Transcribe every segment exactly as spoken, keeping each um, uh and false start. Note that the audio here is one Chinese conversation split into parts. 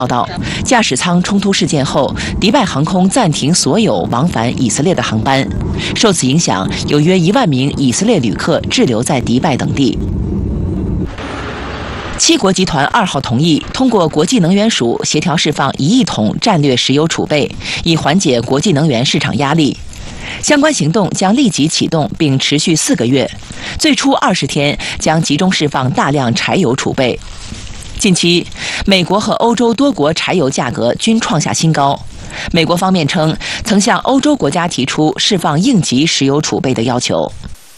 报道，驾驶舱冲突事件后，迪拜航空暂停所有往返以色列的航班，受此影响，有约一万名以色列旅客滞留在迪拜等地。七国集团二号同意通过国际能源署协调释放一亿桶战略石油储备，以缓解国际能源市场压力。相关行动将立即启动，并持续四个月，最初二十天将集中释放大量柴油储备。近期，美国和欧洲多国柴油价格均创下新高。美国方面称，曾向欧洲国家提出释放应急石油储备的要求。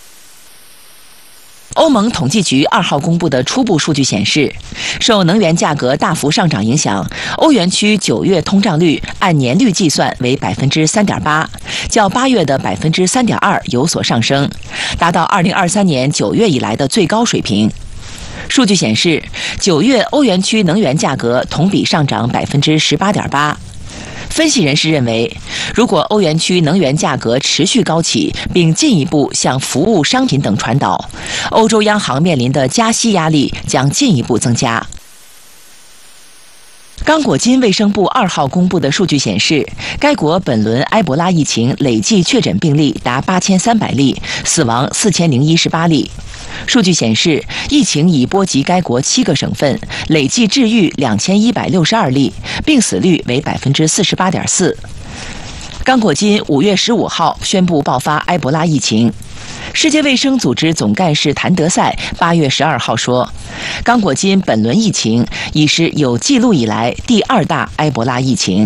欧盟统计局二号公布的初步数据显示，受能源价格大幅上涨影响，欧元区九月通胀率按年率计算为百分之三点八，较八月的百分之三点二有所上升，达到二零二三年九月以来的最高水平。数据显示，九月欧元区能源价格同比上涨百分之十八点八。分析人士认为，如果欧元区能源价格持续高企，并进一步向服务、商品等传导，欧洲央行面临的加息压力将进一步增加。刚果金卫生部二号公布的数据显示，该国本轮埃博拉疫情累计确诊病例达八千三百例，死亡四千零一十八例。数据显示，疫情已波及该国七个省份，累计治愈两千一百六十二例，病死率为百分之四十八点四。刚果金五月十五号宣布爆发埃博拉疫情。世界卫生组织总干事谭德赛八月十二号说，刚果金本轮疫情已是有记录以来第二大埃博拉疫情。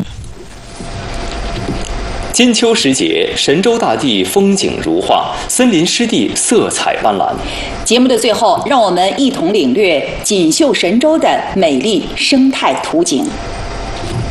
金秋时节，神州大地风景如画，森林湿地色彩斑斓。 节目的最后，让我们一同领略锦绣神州的美丽生态图景。